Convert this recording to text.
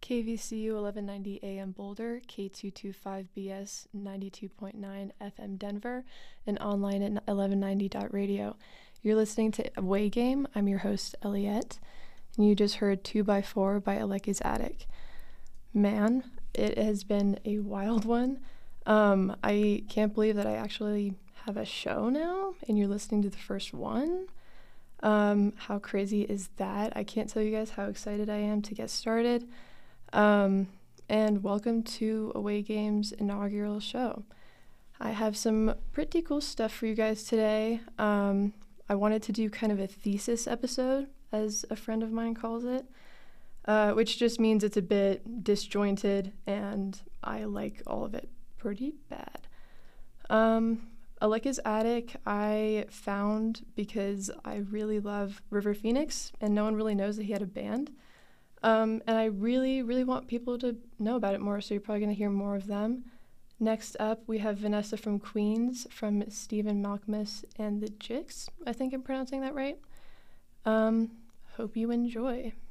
KVCU 1190 AM Boulder, K225BS 92.9 FM Denver, and online at 1190.radio. You're listening to Away Game. I'm your host, Elliette, and you just heard 2x4 by Aleka's Attic. Man, it has been a wild one. I can't believe that I actually have a show now, and you're listening to the first one. How crazy is that? I can't tell you guys how excited I am to get started. And welcome to Away Game's inaugural show. I have some pretty cool stuff for you guys today. I wanted to do kind of a thesis episode, as a friend of mine calls it, which just means it's a bit disjointed, and I like all of it pretty bad. Aleka's Attic I found because I really love River Phoenix, and no one really knows that he had a band. And I really, really want people to know about it more, so you're probably going to hear more of them. Next up, we have Vanessa from Queens, from Stephen Malkmus and the Jicks. I think I'm pronouncing that right. Hope you enjoy.